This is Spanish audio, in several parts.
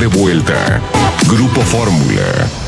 vuelta. Grupo Fórmula.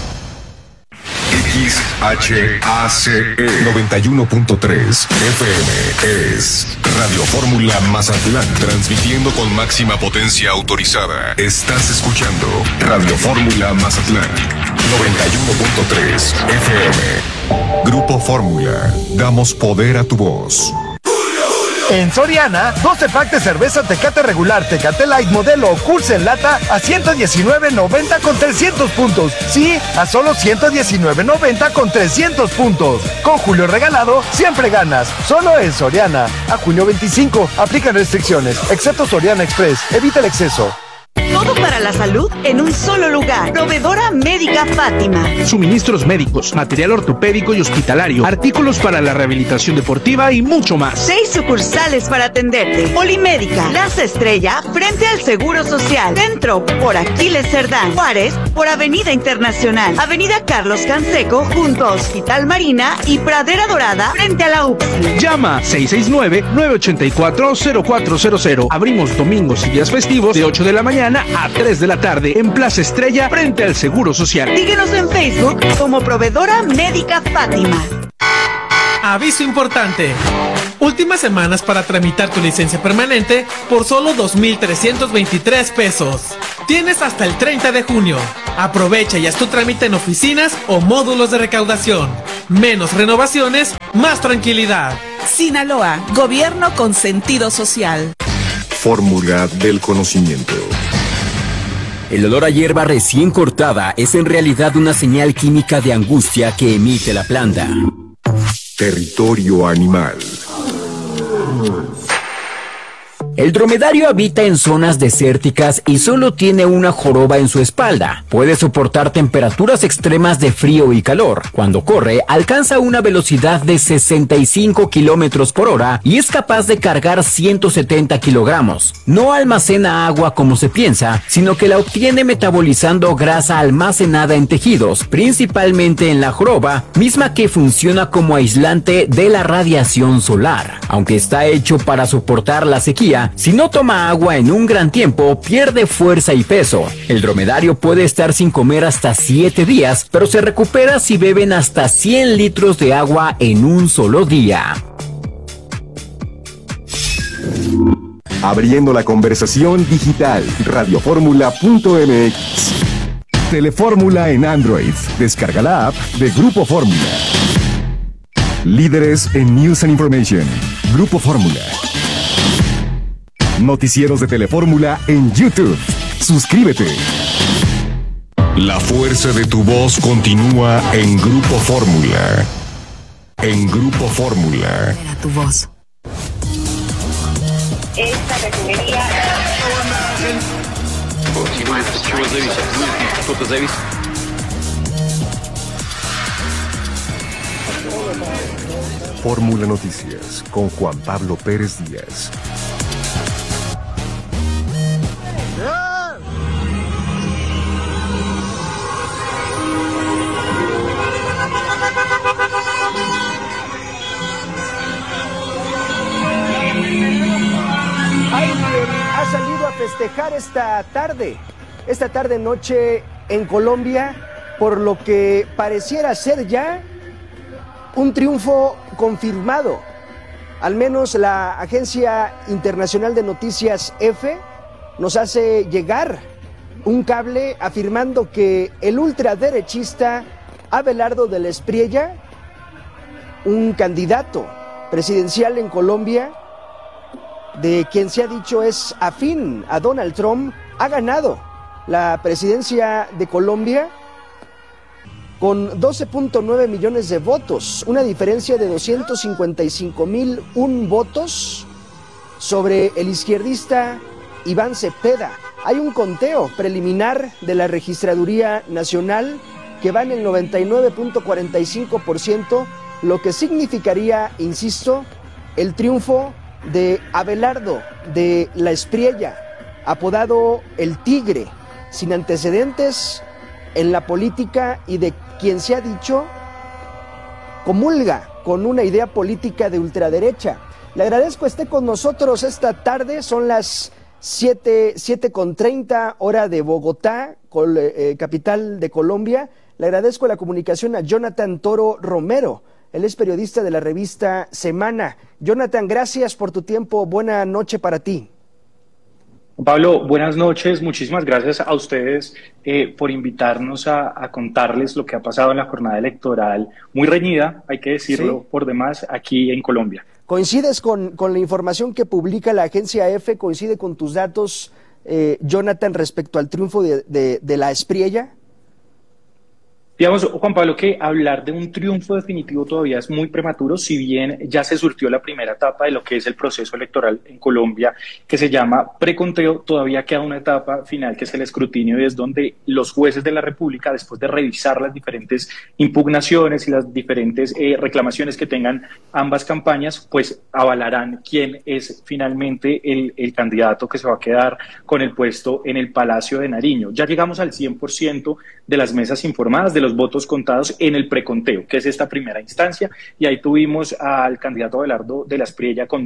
XHACE 91.3 FM es Radio Fórmula Mazatlán, transmitiendo con máxima potencia autorizada. Estás escuchando Radio Fórmula Mazatlán 91.3 FM. Grupo Fórmula, damos poder a tu voz. En Soriana, 12 pack de cerveza Tecate regular, Tecate Light modelo Curse en lata a $119.90 con 300 puntos. Sí, a solo $119.90 con 300 puntos. Con Julio regalado, siempre ganas. Solo en Soriana. A junio 25, aplican restricciones, excepto Soriana Express. Evita el exceso. Todo para la salud en un solo lugar. Proveedora Médica Fátima. Suministros médicos, material ortopédico y hospitalario, artículos para la rehabilitación deportiva y mucho más. 6 sucursales para atenderte. Polimédica, Plaza Estrella, frente al Seguro Social. Centro, por Aquiles Cerdán. Juárez, por Avenida Internacional. Avenida Carlos Canseco, junto a Hospital Marina y Pradera Dorada, frente a la UPSI. Llama 669-984-0400. Abrimos domingos y días festivos de 8 de la mañana a 3 de la tarde en Plaza Estrella frente al Seguro Social. Síguenos en Facebook como Proveedora Médica Fátima. Aviso importante. Últimas semanas para tramitar tu licencia permanente por solo 2,323 pesos. Tienes hasta el 30 de junio. Aprovecha y haz tu trámite en oficinas o módulos de recaudación. Menos renovaciones, más tranquilidad. Sinaloa, gobierno con sentido social. Fórmula del conocimiento. El olor a hierba recién cortada es en realidad una señal química de angustia que emite la planta. Territorio animal. El dromedario habita en zonas desérticas y solo tiene una joroba en su espalda. Puede soportar temperaturas extremas de frío y calor. Cuando corre, alcanza una velocidad de 65 kilómetros por hora y es capaz de cargar 170 kilogramos. No almacena agua como se piensa, sino que la obtiene metabolizando grasa almacenada en tejidos, principalmente en la joroba, misma que funciona como aislante de la radiación solar. Aunque está hecho para soportar la sequía, si no toma agua en un gran tiempo, pierde fuerza y peso. El dromedario puede estar sin comer hasta 7 días, pero se recupera si beben hasta 100 litros de agua en un solo día. Abriendo la conversación digital, radioformula.mx. Telefórmula en Android. Descarga la app de Grupo Fórmula. Líderes en News and Information. Grupo Fórmula. Noticieros de Telefórmula en YouTube. Suscríbete. La fuerza de tu voz continúa en Grupo Fórmula. En Grupo Fórmula. Era tu voz. Esta refinería... Fórmula Noticias con Juan Pablo Pérez Díaz. Alguien ha salido a festejar esta tarde noche en Colombia, por lo que pareciera ser ya un triunfo confirmado. Al menos la Agencia Internacional de Noticias EFE nos hace llegar un cable afirmando que el ultraderechista Abelardo de la Espriella, un candidato presidencial en Colombia, de quien se ha dicho es afín a Donald Trump, ha ganado la presidencia de Colombia con 12.9 millones de votos, una diferencia de 255,001 votos sobre el izquierdista Iván Cepeda. Hay un conteo preliminar de la Registraduría Nacional que va en el 99.45%, lo que significaría, insisto, el triunfo de Abelardo de la Espriella, apodado el Tigre, sin antecedentes en la política y de quien se ha dicho comulga con una idea política de ultraderecha. Le agradezco esté con nosotros esta tarde, son las 7:30 hora de Bogotá, capital de Colombia. Le agradezco la comunicación a Jonathan Toro Romero. Él es periodista de la revista Semana. Jonathan, gracias por tu tiempo. Buena noche para ti. Pablo, buenas noches. Muchísimas gracias a ustedes por invitarnos a contarles lo que ha pasado en la jornada electoral, muy reñida, hay que decirlo, por demás, aquí en Colombia. ¿Coincides con la información que publica la agencia EFE? ¿Coincide con tus datos, Jonathan, respecto al triunfo de la Espriella? Digamos, Juan Pablo, que hablar de un triunfo definitivo todavía es muy prematuro, si bien ya se surtió la primera etapa de lo que es el proceso electoral en Colombia, que se llama preconteo. Todavía queda una etapa final, que es el escrutinio, y es donde los jueces de la República, después de revisar las diferentes impugnaciones y las diferentes reclamaciones que tengan ambas campañas, pues avalarán quién es finalmente el candidato que se va a quedar con el puesto en el Palacio de Nariño. Ya llegamos al 100% de las mesas informadas, de los votos contados en el preconteo, que es esta primera instancia, y ahí tuvimos al candidato Abelardo de la Espriella con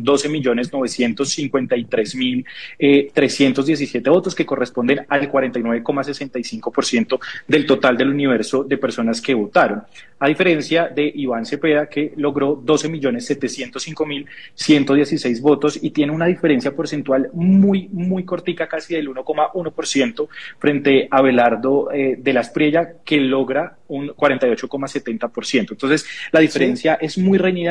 12.953.317 votos, que corresponden al 49,65% del total del universo de personas que votaron, a diferencia de Iván Cepeda, que logró 12.705.116 votos y tiene una diferencia porcentual muy cortica, casi del 1,1% frente a Abelardo de la Espriella, que logra un 48,70%. Entonces, la diferencia es muy reñida.